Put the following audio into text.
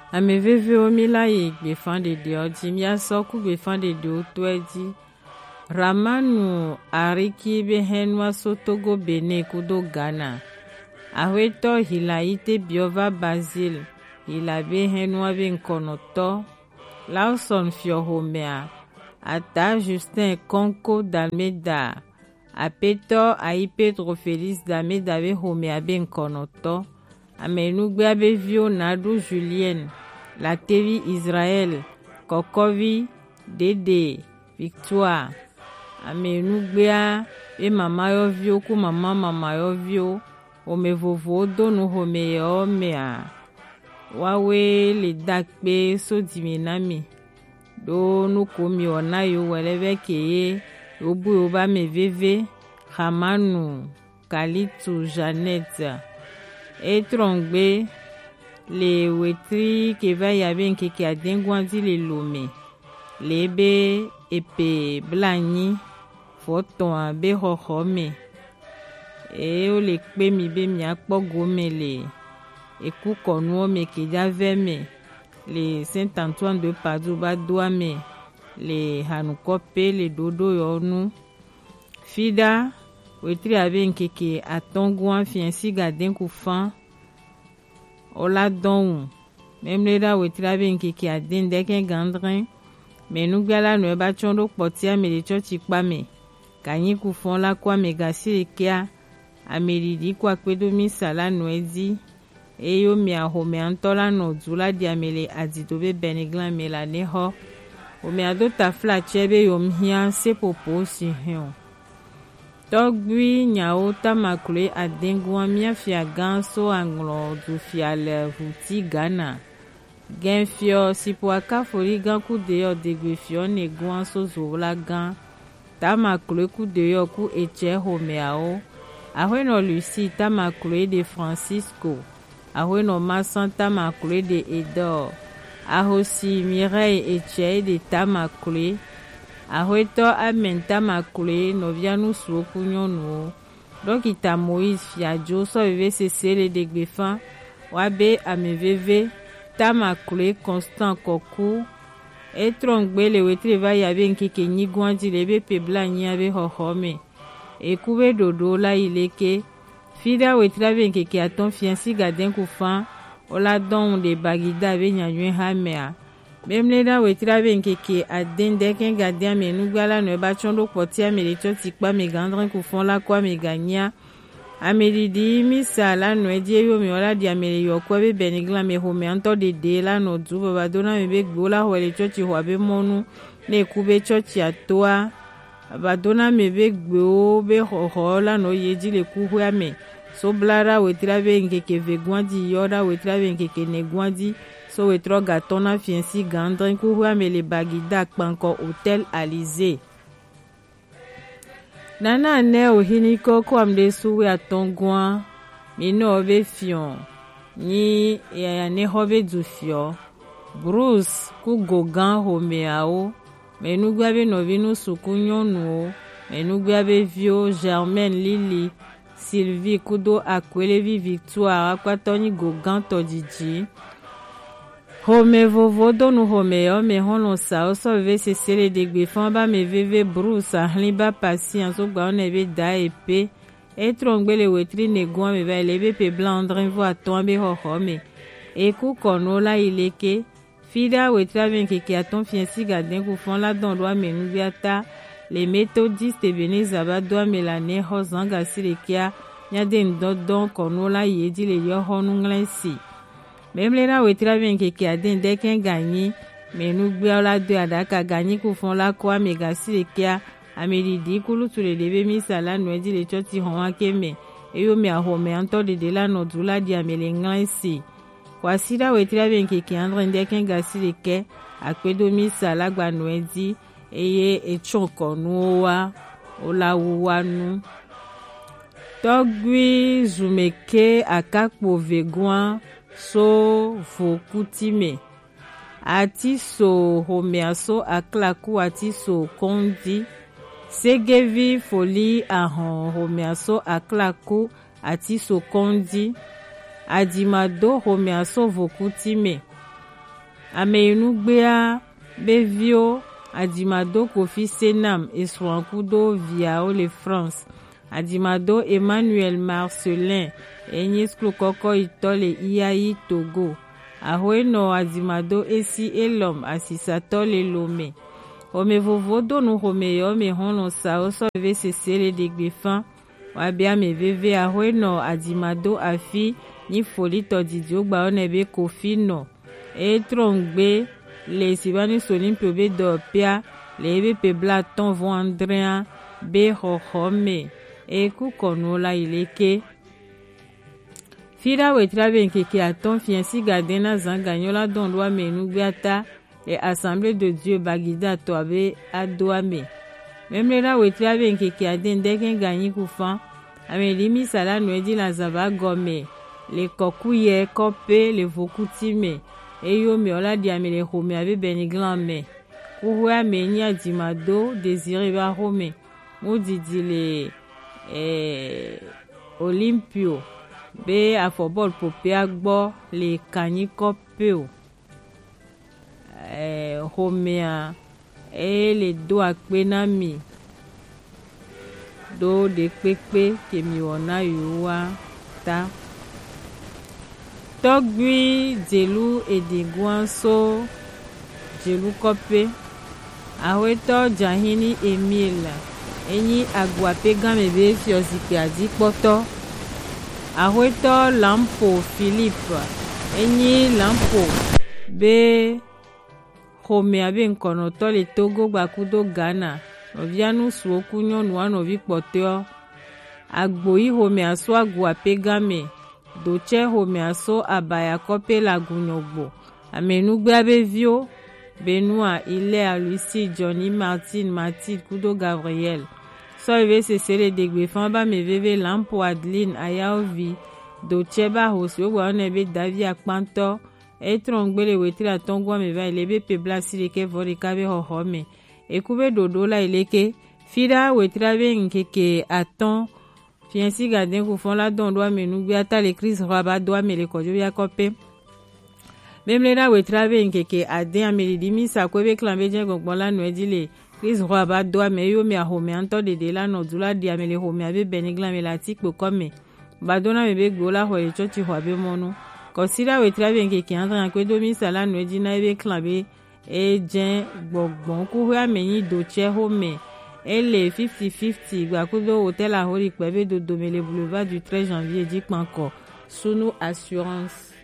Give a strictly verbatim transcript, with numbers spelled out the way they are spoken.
Ame veve omi la ye gbefan de de odi mia soku gbefan de de oto edi. Ramanu ariki be henwa sotogo bene kudo Ghana. Aweto hilaite biova Basil. Hila be henwa be nkonoto. Lawson fiohomea. Ata Justin Konko d'Almeda. Apeto ai Pedro Félix d'Almeda be homea be nkonoto. Amenugbe abe vio Nadu Julien. La Tevi Israël. Kokovi Dede Victoire. Amenugbea e mama yo vio ku mama mama yo vio ome vovo donu home yo mea wawe le dakpe so diminami do nu komi ona yo weleve keye obu yo ba me veve Hamanu Kalitu Jeannette e trongbe le wetri ke va yabe nkeke adengwandi le lome lebe epe blanyi foton a be hohome e o le pe mi be mi akpo gome le eku konu me ke jave me le Saint Antoine de Padoue ba doa me le hanukope le dodo yonu fida wetri abe nkeke atongwa fiensi gaden ku fan ola don même le da wetri abe nkeke aden deken gandrin mais nous gala no ba chondo potia me le chochi pa me kanyi ku fon la kwa me gasi kia ameridi kwa kwedo mi sala no edi e yo mi a ho me antola no zula di amele aditobe beniglan me la ne ho o me adota fla chebe yo mhia se popo si hion togwi nyao tamakle adengwa mi afia ganso anglo du fiale huti Ghana gen fio si po akafori gan ku de yo degbe fio ne gwan so zola gan tamakle ku de yo ku eche homeao ahweno Lucie tamakle de Francisco ahweno Masan tamakle de Edor ahosi Mireille eche de tamakle ahweto amen tamakle novianu suoku nyonu dokita Moïse fiajo so veve se sele degbe fan wabe ameveve tamakle Constant Koku etrongbe le wetri va yabe nkeke nyigwandi lebe pebla nyabe hohome ekube dodo la ileke fida wetri abe nkeke aton fiansi gaden ku fan ola don de bagida be nyanywe hamea memle da wetri abe nkeke aden deken gaden me nugbala no ba chondo potia me le choti pa me gandrin ku fan la kwa me ganya Amelidi misala no edie yo mi ola di amele yo kwa be benigla me ho me anto de de la no du baba dona me be gbola ho le chochi ho be monu le kube chochi atoa abadona me be gbo be ho ho la no yeji le ku hu ame so blara wetra be nkeke ve gwandi yoda wetra be nkeke ne gwandi so wetro gatona fiensi gandrin ku hu ame le bagida kpanko Hôtel Alizé Nana ne ohiniko kwa mdesu ya tongwa mino obe fion ni ya ne hobe du fio Bruce ku gogan homeao menugwa be novinu sukunyonu menugwa be vio Germaine Lili Sylvie kudo akwelevi Victoire akwatoni gogan tojiji home vovo donu home yo me hono sa so ve se sele degbe fan ba me veve Bruce ahli ba patience so gba on ebe da epe e trongbele wetri ne gwan me ba lebe pe blandrin vo aton be ho home e ku kono la ileke fida wetri ben keke aton fiensi gaden ku fon la don doa me nubiata les méthodistes beneza ba doa me la ne ho zanga silekia nya den dodon kono la yedi le yo honu nglensi même les na wetra ben keke aden deken gagné mais nous gbe ola de adaka gagné ku fon la kwa mega silekia amelidi kulu tule lebe misala no edi le choti hon akeme eyo me ahome anto de de la no dula di amele ngansi kwa sida wetra ben keke andre deken gasileke akpedo misala gba no edi eye echoko nuwa ola wuwanu togwi zumeke akakpo vegwan so vokutime ati so homeaso aklaku ati so kondi segevi foli ahon homeaso aklaku ati so kondi adimado homeaso vokutime ame nugbea bevio adimado Kofi Senam eswankudo viao le France adimado Emmanuel Marcelin enyi sklu koko itole iyayi Togo ahoeno adimado esi elom asisatole lome ome vovodo no home yo me hono sa oso ve sesele de gbefan wa bia me veve ahoeno adimado afi ni folito didiogba onebe Kofi no e trongbe le sibani solimpio be do pia le be pebla ton vo Andrea be hohome e ku konola ileke fida wetrabe nkeke aton fiensi gadena zanganyola don loi menu gbiata et assemblée de Dieu bagida to abe adoame même la wetrabe nkeke aden deken ganyi kufan ame limi sala nuedi la zaba gome le kokuye kope le vokutime eyo me ola di ame le home abe beniglame kuhwe ame ni adimado désiré ba home mudidi le eh, Olympio be afobol pope agbo le kanyi kopeo eh, homea e le do akpenami do de pepe kemi wona yuwa ta togui delu edigwan so jelu kope aweto jahini Emile enyi agwape game be fiozikpe adikpoto ahoito lampo Philippe enyi lampo be home abe nkono to le Togo gbakudo Ghana ovianu suoku nyonu anovi kpoteo agboyi home aso agwape game doche home aso abaya kope lagunyogbo amenugbe abe vio Benoît Hilaire Lucie Johnny Martine Mathilde kudo Gabriel so eve sesele degbe fan ba me veve lampo Adeline Ayaovi do cheba hosi wo wa nebe Davi akpanto e trongbele wetira tongwa me va lebe pebla sileke vori kabe hohome ekube dodo la ileke fida wetira be nkeke aton fiensi gaden ku fon la don doa menu gbe ata le Christ raba doa me le kojo ya kope memlera wetrabe nkeke aden amelidimi sakwebe klambe jen gogbon la nuedi le Chris roi ba doa me yo me ahome anto de de la no dula di amele home abe benigla me la tikpo kome badona me be gola ho e chochi ho abe monu consider wetrabe nkeke antra kwedo mi sala nuedi na ebe klambe e jen gbogbon ku ho amenyi do che home ele fifty fifty gbakudo hotel ahori pebe do domele boulevard du treize janvier dikpanko sunu assurance